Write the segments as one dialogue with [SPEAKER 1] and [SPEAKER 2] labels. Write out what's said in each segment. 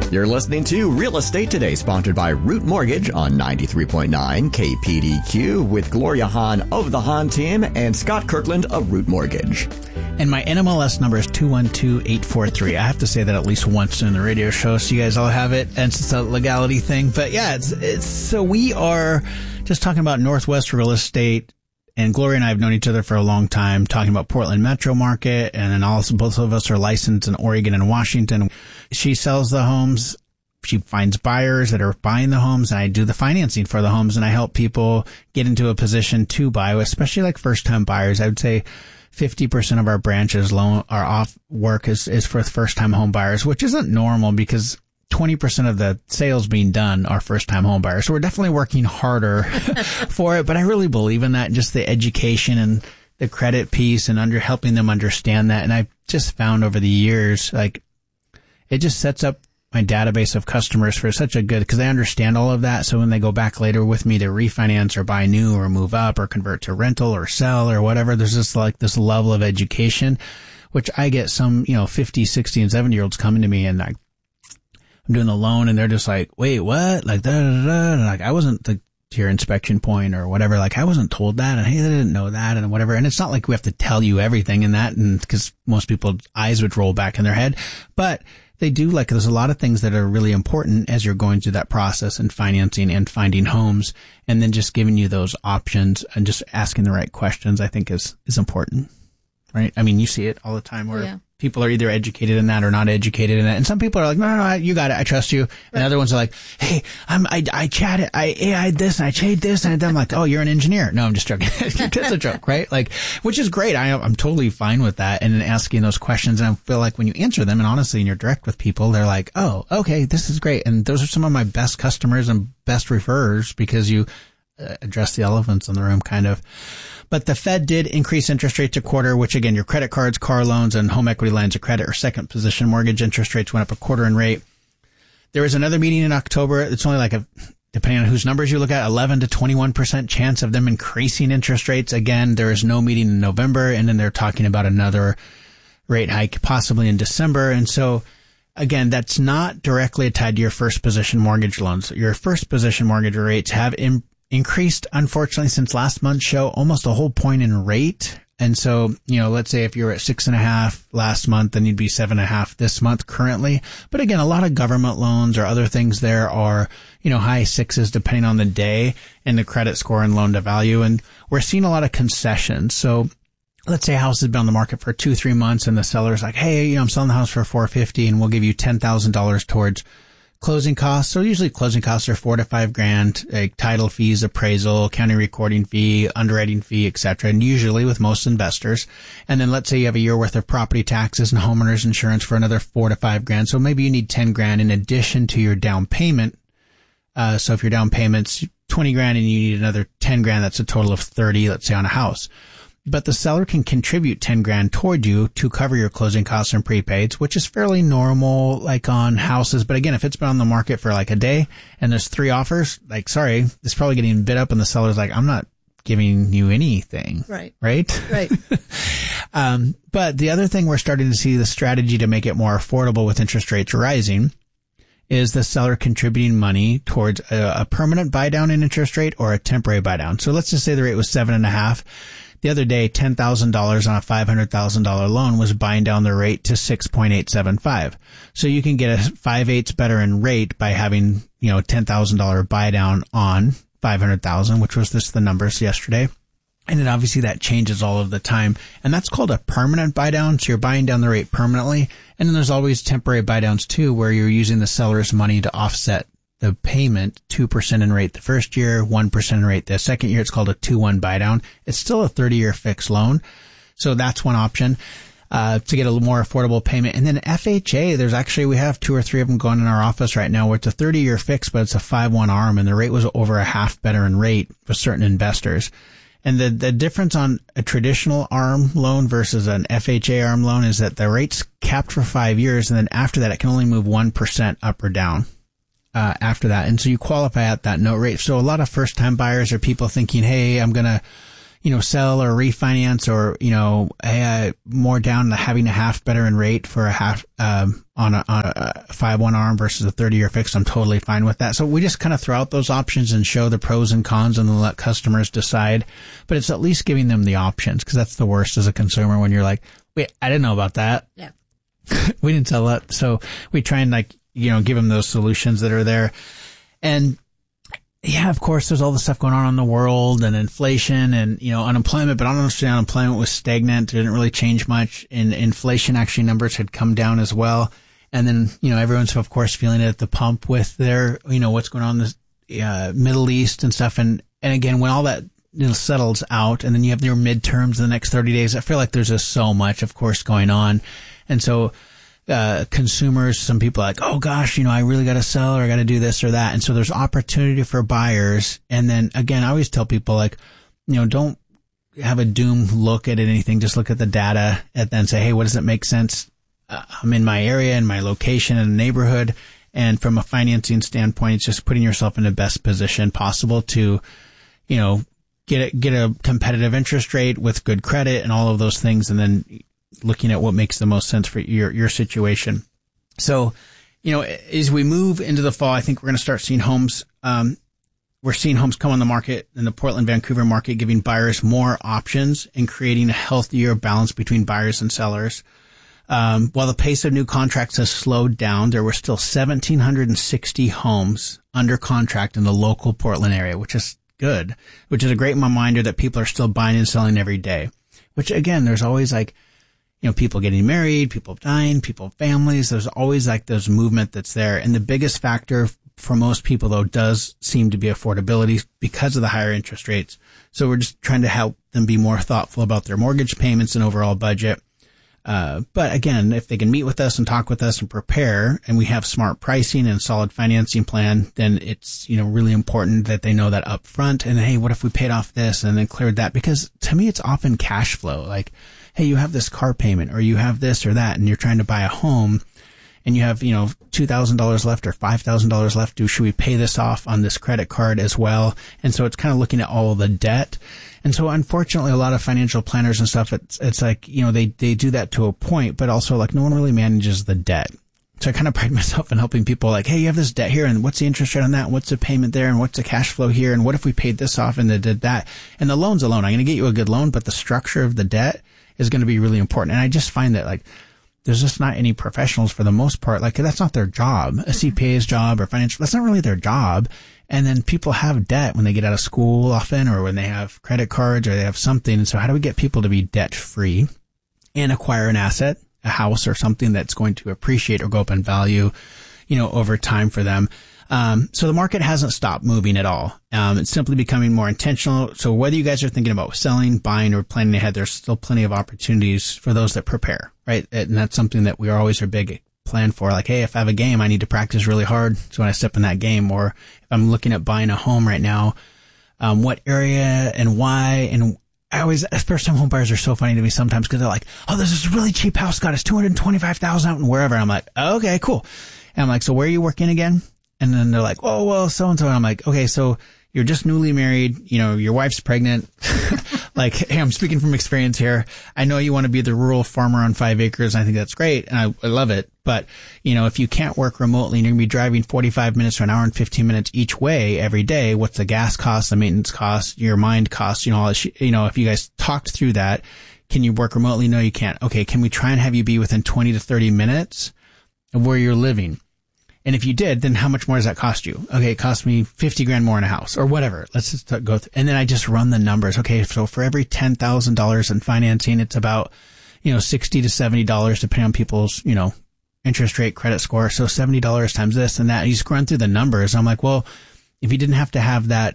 [SPEAKER 1] You're listening to Real Estate Today, sponsored by Root Mortgage on 93.9 KPDQ with Gloria Hahn of the Hahn team and Scott Kirkland of Root Mortgage.
[SPEAKER 2] And my NMLS number is 212843. I have to say that at least once in the radio show so you guys all have it. And it's a legality thing. But yeah, it's so we are just talking about Northwest real estate. And Gloria and I have known each other for a long time, talking about Portland metro market. And then also both of us are licensed in Oregon and Washington. She sells the homes. She finds buyers that are buying the homes, and I do the financing for the homes, and I help people get into a position to buy, especially like first-time buyers. I would say 50% of our branches our off work is for first-time home buyers, which isn't normal because 20% of the sales being done are first-time home buyers. So we're definitely working harder for it, but I really believe in that, just the education and the credit piece and helping them understand that. And I've just found over the years, like, it just sets up my database of customers for such a good, because they understand all of that. So when they go back later with me to refinance or buy new or move up or convert to rental or sell or whatever, there's just like this level of education, which I get some, 50, 60 and 70-year-olds coming to me and I'm doing the loan and they're just like, wait, what? Like, and like, I wasn't to your inspection point or whatever. Like, I wasn't told that. And hey, I didn't know that and whatever. And it's not like we have to tell you everything in that. And because most people's eyes would roll back in their head, but they do, like, there's a lot of things that are really important as you're going through that process and financing and finding homes, and then just giving you those options and just asking the right questions, I think is important, right? I mean, you see it all the time where people are either educated in that or not educated in it. And some people are like, no, you got it. I trust you. Right. And other ones are like, hey, I chatted, I AI'd this and I changed this. And I'm like, oh, you're an engineer. No, I'm just joking. It's a joke, right? Like, which is great. I'm totally fine with that. And then asking those questions. And I feel like when you answer them and honestly, and you're direct with people, they're like, oh, okay, this is great. And those are some of my best customers and best referrers because you address the elephants in the room kind of. But the Fed did increase interest rates a quarter, which again, your credit cards, car loans, and home equity lines of credit or second position mortgage interest rates went up a quarter in rate. There was another meeting in October. It's only like depending on whose numbers you look at, 11 to 21% chance of them increasing interest rates. Again, there is no meeting in November, and then they're talking about another rate hike possibly in December. And so again, that's not directly tied to your first position mortgage loans. Your first position mortgage rates have increased, unfortunately, since last month's show, almost a whole point in rate. And so, let's say if you were at 6.5 last month, then you'd be 7.5 this month currently. But again, a lot of government loans or other things there are, high sixes depending on the day and the credit score and loan to value. And we're seeing a lot of concessions. So let's say a house has been on the market for 2-3 months and the seller's like, hey, I'm selling the house for $450 and we'll give you $10,000 towards closing costs. So usually closing costs are $4,000 to $5,000, like title fees, appraisal, county recording fee, underwriting fee, etc. And usually with most investors. And then let's say you have a year worth of property taxes and homeowners insurance for another $4,000 to $5,000. So maybe you need $10,000 in addition to your down payment. So if your down payment's $20,000 and you need another $10,000, that's a total of $30,000, let's say, on a house. But the seller can contribute $10,000 toward you to cover your closing costs and prepaids, which is fairly normal, like on houses. But again, if it's been on the market for like a day and there's 3 offers, like, sorry, it's probably getting bid up and the seller's like, I'm not giving you anything. Right. Right. But the other thing we're starting to see, the strategy to make it more affordable with interest rates rising, is the seller contributing money towards a permanent buy down in interest rate or a temporary buy down. So let's just say the rate was 7.5. The other day, $10,000 on a $500,000 loan was buying down the rate to 6.875. So you can get a 5/8 better in rate by having, $10,000 buy down on $500,000, which was just the numbers yesterday. And then obviously that changes all of the time. And that's called a permanent buy down. So you're buying down the rate permanently. And then there's always temporary buy downs too, where you're using the seller's money to offset the payment, 2% in rate the first year, 1% in rate the second year. It's called a 2-1 buy down. It's still a 30-year fixed loan. So that's one option, to get a little more affordable payment. And then FHA, we have 2 or 3 of them going in our office right now where it's a 30-year fix, but it's a 5-1 ARM and the rate was over a half better in rate for certain investors. And the difference on a traditional ARM loan versus an FHA ARM loan is that the rate's capped for 5 years. And then after that, it can only move 1% up or down. After that. And so you qualify at that note rate. So a lot of first time buyers are people thinking, hey, I'm going to, sell or refinance or, more down, having a half better in rate for a half, on a 5/1 ARM versus a 30-year fixed, I'm totally fine with that. So we just kind of throw out those options and show the pros and cons and then let customers decide. But it's at least giving them the options, because that's the worst as a consumer when you're like, wait, I didn't know about that.
[SPEAKER 3] Yeah.
[SPEAKER 2] We didn't sell that. So we try and give them those solutions that are there. And yeah, of course, there's all the stuff going on in the world and inflation and, unemployment, but honestly, unemployment was stagnant. It didn't really change much. And inflation actually numbers had come down as well. And then, everyone's of course feeling it at the pump with their, what's going on in the Middle East and stuff. And again, when all that settles out and then you have your midterms in the next 30 days, I feel like there's just so much, of course, going on. And so, consumers, some people are like, oh gosh, I really got to sell or I got to do this or that. And so there's opportunity for buyers. And then again, I always tell people don't have a doom look at anything. Just look at the data and then say, hey, what does it make sense? I'm in my area and my location and neighborhood. And from a financing standpoint, it's just putting yourself in the best position possible to, get a competitive interest rate with good credit and all of those things. And then looking at what makes the most sense for your situation. So, as we move into the fall, I think we're going to start seeing homes. We're seeing homes come on the market in the Portland, Vancouver market, giving buyers more options and creating a healthier balance between buyers and sellers. While the pace of new contracts has slowed down, there were still 1,760 homes under contract in the local Portland area, which is good, which is a great reminder that people are still buying and selling every day. Which again, there's always people getting married, people dying, people, families. There's always those movement that's there. And the biggest factor for most people, though, does seem to be affordability because of the higher interest rates. So we're just trying to help them be more thoughtful about their mortgage payments and overall budget. But again, if they can meet with us and talk with us and prepare, and we have smart pricing and solid financing plan, then it's, really important that they know that up front. And hey, what if we paid off this and then cleared that? Because to me, it's often cash flow. Hey, you have this car payment or you have this or that, and you're trying to buy a home and you have, $2,000 left or $5,000 left. Should we pay this off on this credit card as well? And so it's kind of looking at all of the debt. And so unfortunately, a lot of financial planners and stuff, it's like, they do that to a point, but also no one really manages the debt. So I kind of pride myself in helping people hey, you have this debt here and what's the interest rate on that? What's the payment there? And what's the cash flow here? And what if we paid this off and they did that? And the loan's a loan. I'm going to get you a good loan, but the structure of the debt is going to be really important. And I just find that there's just not any professionals for the most part. That's not their job. A CPA's job or financial, that's not really their job. And then people have debt when they get out of school often, or when they have credit cards or they have something. And so how do we get people to be debt free and acquire an asset, a house or something that's going to appreciate or go up in value, over time for them? So the market hasn't stopped moving at all. It's simply becoming more intentional. So whether you guys are thinking about selling, buying, or planning ahead, there's still plenty of opportunities for those that prepare, right? And that's something that we are always a big plan for. Hey, if I have a game, I need to practice really hard. So when I step in that game, or if I'm looking at buying a home right now, what area and why? And I always, first time home buyers are so funny to me sometimes because they're like, oh, there's this really cheap house, got us $225,000 out and wherever. And I'm like, oh, okay, cool. And I'm like, so where are you working again? And then they're like, oh, well, so-and-so. And I'm like, okay, so you're just newly married, your wife's pregnant. Hey, I'm speaking from experience here. I know you want to be the rural farmer on 5 acres. And I think that's great. And I love it. But, if you can't work remotely and you're going to be driving 45 minutes to an hour and 15 minutes each way every day, what's the gas cost, the maintenance cost, your mind cost, all this, if you guys talked through that, can you work remotely? No, you can't. Okay. Can we try and have you be within 20 to 30 minutes of where you're living? And if you did, then how much more does that cost you? Okay, it cost me $50,000 more in a house or whatever. Let's just go through. And then I just run the numbers. Okay, so for every $10,000 in financing, it's about, $60 to $70 depending on people's, interest rate, credit score. So $70 times this and that. You just run through the numbers. I'm like, well, if you didn't have to have that,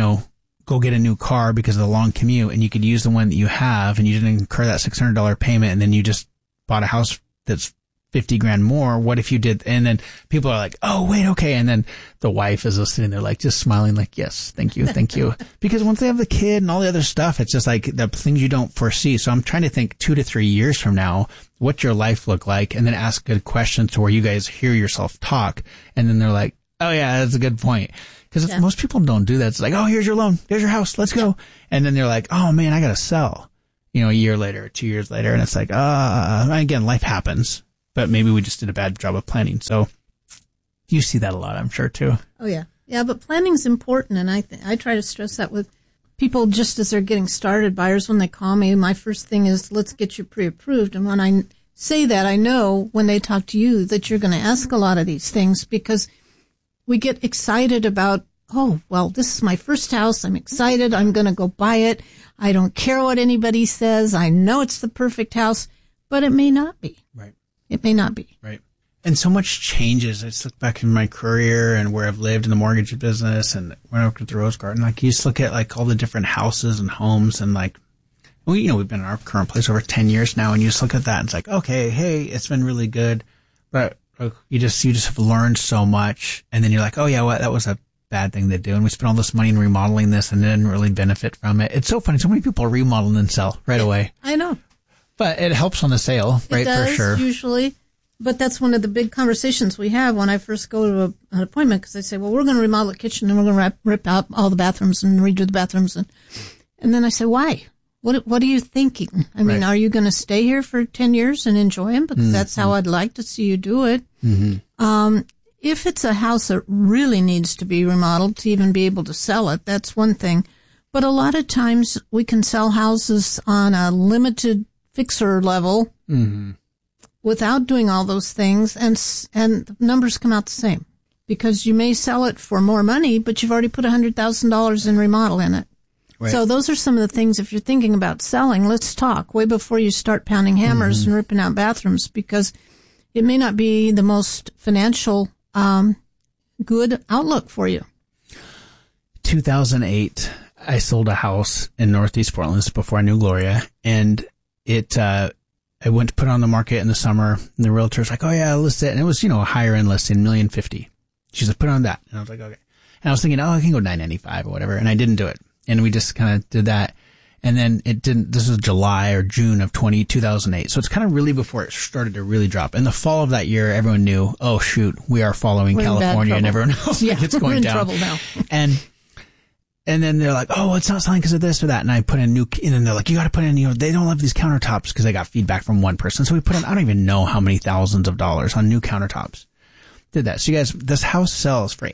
[SPEAKER 2] go get a new car because of the long commute and you could use the one that you have and you didn't incur that $600 payment and then you just bought a house that's $50,000 more. What if you did? And then people are like, oh, wait, okay. And then the wife is sitting there just smiling yes, thank you, thank you. Because once they have the kid and all the other stuff, it's just the things you don't foresee. So I'm trying to think 2 to 3 years from now, what's your life look like? And then ask good questions to where you guys hear yourself talk. And then they're like, oh yeah, that's a good point. Because most people don't do that. It's oh, here's your loan. Here's your house. Let's go. And then they're like, oh man, I got to sell, a year later, 2 years later. And it's again, life happens. But maybe we just did a bad job of planning. So You see that a lot, I'm sure, too.
[SPEAKER 3] Oh, yeah. Yeah, but planning's important, and I try to stress that with people just as they're getting started. Buyers, when they call me, my first thing is, let's get you pre-approved. And when I say that, I know when they talk to you that you're going to ask a lot of these things, because we get excited about, oh, well, this is my first house. I'm excited. I'm going to go buy it. I don't care what anybody says. I know it's the perfect house, but it may not be.
[SPEAKER 2] Right.
[SPEAKER 3] It may not be.
[SPEAKER 2] Right. And so much changes. I just look back in my career and where I've lived in the mortgage business and when I worked at the Rose Garden. Like, you just look at like all the different houses and homes, and like, well, you know, we've been in our current place over 10 years now, and you just look at that and it's like, okay, hey, it's been really good, but you just have learned so much. And then you're like, oh yeah, well, that was a bad thing to do. And we spent all this money in remodeling this and didn't really benefit from it. It's so funny. So many people remodel and sell right away.
[SPEAKER 3] I know.
[SPEAKER 2] But it helps on the sale, right?
[SPEAKER 3] It does,
[SPEAKER 2] for sure.
[SPEAKER 3] Usually. But that's one of the big conversations we have when I first go to an appointment, because they say, well, we're going to remodel the kitchen and we're going to rip out all the bathrooms and redo the bathrooms. And then I say, why? What are you thinking? I mean, are you going to stay here for 10 years and enjoy them? Because that's how I'd like to see you do it. Mm-hmm. If it's a house that really needs to be remodeled to even be able to sell it, that's one thing. But a lot of times we can sell houses on a limited fixer level without doing all those things, and the numbers come out the same. Because you may sell it for more money, but you've already put $100,000 in remodel in it. Right. So those are some of the things, if you're thinking about selling, let's talk way before you start pounding hammers and ripping out bathrooms, because it may not be the most financial good outlook for you.
[SPEAKER 2] 2008, I sold a house in Northeast Portland. This is before I knew Gloria, and I went to put it on the market in the summer, and the realtor's like, oh yeah, I'll list it. And it was, a higher end listing, $1,050,000. She's like, put it on that. And I was like, okay. And I was thinking, oh, I can go $995 or whatever. And I didn't do it. And we just kind of did that. And then it didn't, this was July or June of 2008. So it's kind of really before it started to really drop. In the fall of that year, everyone knew, oh shoot, we are following California, and everyone knows it's going down.
[SPEAKER 3] We're in trouble now.
[SPEAKER 2] And then they're like, oh, it's not selling because of this or that. And I put in and then they're like, you got to put in, they don't love these countertops, because I got feedback from one person. So we put in, I don't even know how many thousands of dollars on new countertops. Did that. So you guys, this house sells for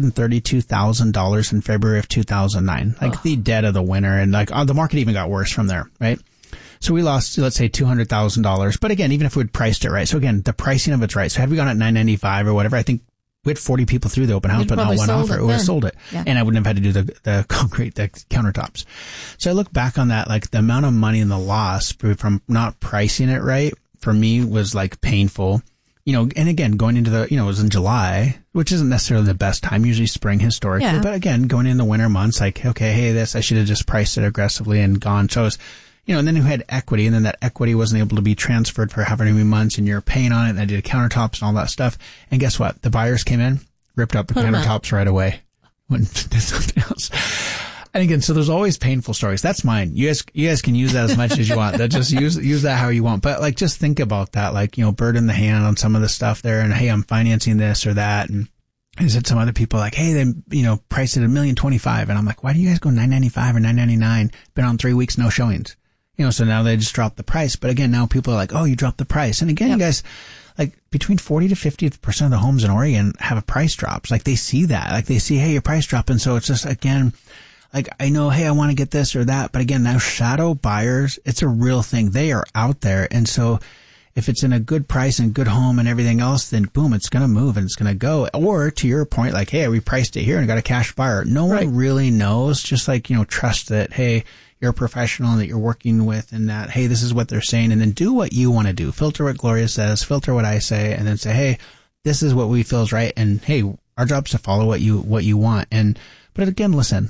[SPEAKER 2] $832,000 in February of 2009, like the dead of the winter. And like, the market even got worse from there, right? So we lost, let's say, $200,000. But again, even if we'd priced it right. So again, the pricing of it's right. So had we gone at $995 or whatever, I think we had 40 people through the open house, but not one offer. We would have sold it. Yeah. And I wouldn't have had to do the concrete, the countertops. So I look back on that, like the amount of money and the loss from not pricing it right for me was like painful. And again, going into it was in July, which isn't necessarily the best time, usually spring historically. Yeah. But again, going in the winter months, like, okay, hey, I should have just priced it aggressively and gone. So it was, and then we had equity, and then that equity wasn't able to be transferred for however many months, and you're paying on it, and I did countertops and all that stuff. And guess what? The buyers came in, ripped out the countertops right away. Went and did something else. And again, so there's always painful stories. That's mine. You guys can use that as much as you want. That just use that how you want. But like, just think about that. Like, bird in the hand on some of the stuff there. And hey, I'm financing this or that. And I said some other people like, hey, they, priced it $1,025,000. And I'm like, why do you guys go $995 or $999? Been on 3 weeks, no showings. So now they just dropped the price. But again, now people are like, oh, you dropped the price. And again, you guys, like between 40 to 50% of the homes in Oregon have a price drops. Like they see that. Like they see, hey, your price dropping. So it's just, again, like, I know, hey, I want to get this or that. But again, now shadow buyers, it's a real thing. They are out there. And so if it's in a good price and good home and everything else, then boom, it's going to move and it's going to go. Or to your point, like, hey, we priced it here and got a cash buyer. No one really knows. Just like, trust that, hey, you're a professional that you're working with, and that, hey, this is what they're saying. And then do what you want to do. Filter what Gloria says, filter what I say, and then say, hey, this is what we feel is right. And hey, our job is to follow what you want. But again, listen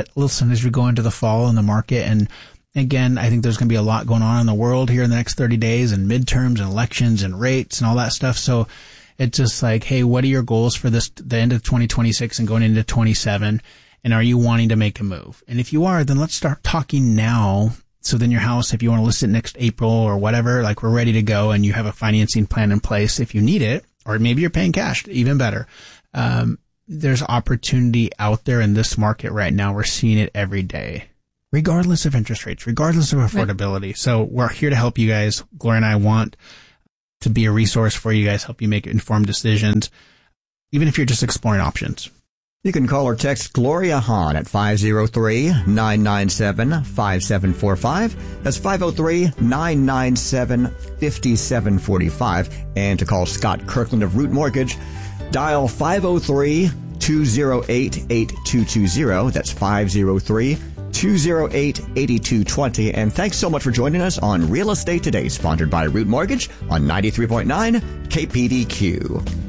[SPEAKER 2] as we go into the fall in the market. And again, I think there's going to be a lot going on in the world here in the next 30 days, and midterms and elections and rates and all that stuff. So it's just like, hey, what are your goals for the end of 2026 and going into 27? And are you wanting to make a move? And if you are, then let's start talking now. So then your house, if you want to list it next April or whatever, like we're ready to go, and you have a financing plan in place if you need it, or maybe you're paying cash, even better. There's opportunity out there in this market right now. We're seeing it every day, regardless of interest rates, regardless of affordability. Right. So we're here to help you guys. Gloria and I want to be a resource for you guys, help you make informed decisions. even if you're just exploring options.
[SPEAKER 1] You can call or text Gloria Hahn at 503-997-5745. That's 503-997-5745. And to call Scott Kirkland of Root Mortgage, dial 503-208-8220. That's 503-208-8220. And thanks so much for joining us on Real Estate Today, sponsored by Root Mortgage on 93.9 KPDQ.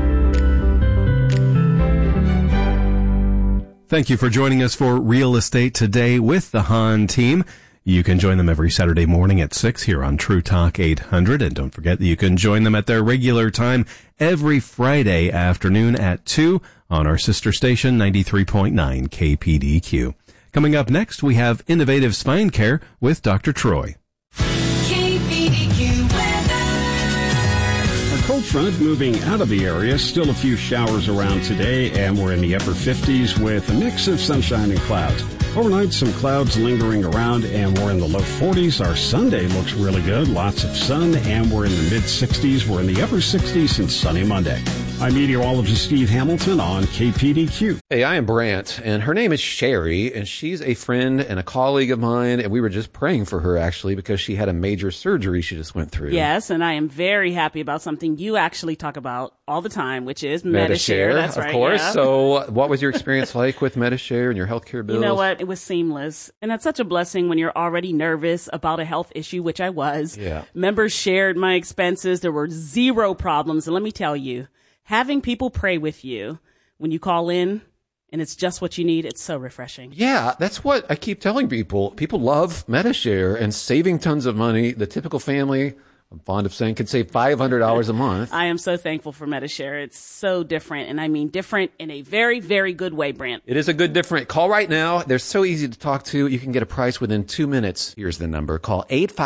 [SPEAKER 4] Thank you for joining us for Real Estate Today with the Hahn team. You can join them every Saturday morning at 6 here on True Talk 800. And don't forget that you can join them at their regular time every Friday afternoon at 2 on our sister station, 93.9 KPDQ. Coming up next, we have Innovative Spine Care with Dr. Troy.
[SPEAKER 5] Cold front moving out of the area. Still a few showers around today, and we're in the upper 50s with a mix of sunshine and clouds. Overnight, some clouds lingering around, and we're in the low 40s. Our Sunday looks really good. Lots of sun, and we're in the mid-60s. We're in the upper 60s and sunny Monday. I'm meteorologist Steve Hamilton on KPDQ.
[SPEAKER 6] Hey, I am Brant, and her name is Sherry, and she's a friend and a colleague of mine, and we were just praying for her, actually, because she had a major surgery she just went through.
[SPEAKER 7] Yes, and I am very happy about something you actually talk about all the time, which is Medi-Share. That's right,
[SPEAKER 6] of course.
[SPEAKER 7] Yeah.
[SPEAKER 6] So what was your experience like with Medi-Share and your healthcare bills?
[SPEAKER 7] You know what? It was seamless. And that's such a blessing when you're already nervous about a health issue, which I was.
[SPEAKER 6] Yeah.
[SPEAKER 7] Members shared my expenses. There were zero problems. And let me tell you, having people pray with you when you call in and it's just what you need, it's so refreshing.
[SPEAKER 6] Yeah, that's what I keep telling people. People love Medi-Share and saving tons of money. The typical family, I'm fond of saying, could save $500 a month.
[SPEAKER 7] I am so thankful for Medi-Share. It's so different, and I mean different in a very, very good way, Brant.
[SPEAKER 6] It is a good different. Call right now. They're so easy to talk to. You can get a price within 2 minutes. Here's the number. Call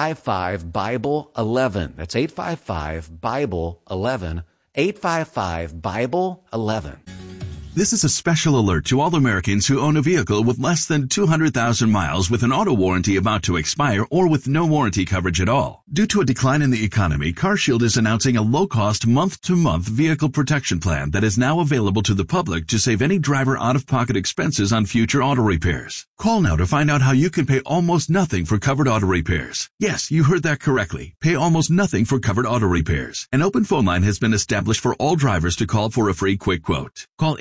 [SPEAKER 6] 855-BIBLE-11. That's 855-BIBLE-11. 855-BIBLE-11.
[SPEAKER 8] This is a special alert to all Americans who own a vehicle with less than 200,000 miles with an auto warranty about to expire or with no warranty coverage at all. Due to a decline in the economy, CarShield is announcing a low-cost month-to-month vehicle protection plan that is now available to the public to save any driver out-of-pocket expenses on future auto repairs. Call now to find out how you can pay almost nothing for covered auto repairs. Yes, you heard that correctly. Pay almost nothing for covered auto repairs. An open phone line has been established for all drivers to call for a free quick quote. Call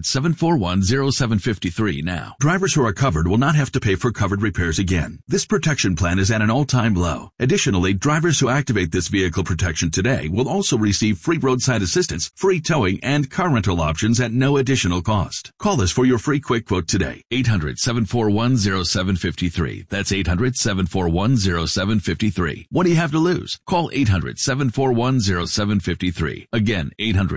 [SPEAKER 8] 800-741-0753 now. Drivers who are covered will not have to pay for covered repairs again. This protection plan is at an all-time low. Additionally, drivers who activate this vehicle protection today will also receive free roadside assistance, free towing, and car rental options at no additional cost. Call us for your free quick quote today. 800-741-0753. That's 800-741-0753. What do you have to lose? Call 800-741-0753. Again,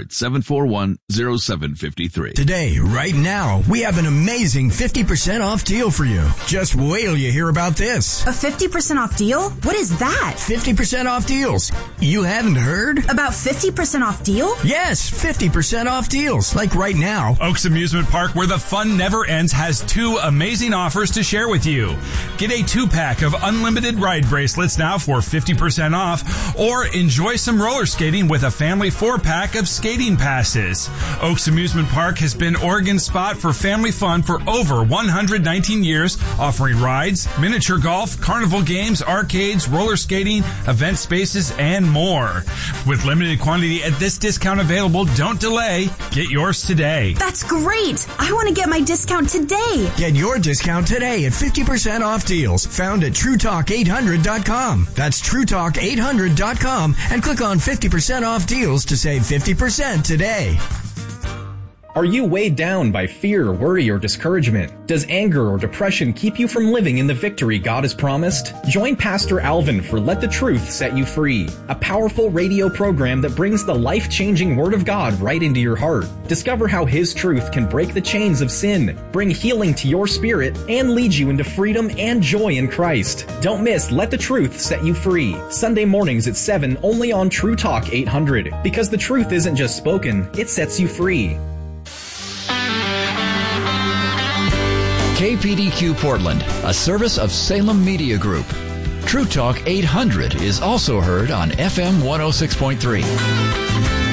[SPEAKER 8] 800-741-0753.
[SPEAKER 9] Today, right now, we have an amazing 50% off deal for you. Just wait till you hear about this.
[SPEAKER 10] A 50% off deal? What is that?
[SPEAKER 9] 50% off deals. You haven't heard?
[SPEAKER 10] About 50% off deal?
[SPEAKER 9] Yes, 50% off deals. Like right now.
[SPEAKER 11] Oaks Amusement Park, where the fun never ends, has 2 amazing offers to share with you. Get a 2-pack of unlimited ride bracelets now for 50% off, or enjoy some roller skating with a family 4-pack of skating passes. Oaks Amusement Park has been Oregon's spot for family fun for over 119 years, offering rides, miniature golf, carnival games, arcades, roller skating, event spaces, and more. With limited quantity at this discount available, don't delay. Get yours today.
[SPEAKER 10] That's great! I want to get my discount today.
[SPEAKER 9] Get your discount today at 50% off deals found at TrueTalk800.com. That's TrueTalk800.com and click on 50% off deals to save 50% today.
[SPEAKER 12] Are you weighed down by fear, worry, or discouragement? Does anger or depression keep you from living in the victory God has promised? Join Pastor Alvin for Let the Truth Set You Free, a powerful radio program that brings the life-changing Word of God right into your heart. Discover how His truth can break the chains of sin, bring healing to your spirit, and lead you into freedom and joy in Christ. Don't miss Let the Truth Set You Free, Sunday mornings at 7 only on True Talk 800. Because the truth isn't just spoken, it sets you free.
[SPEAKER 13] KPDQ Portland, a service of Salem Media Group. True Talk 800 is also heard on FM 106.3.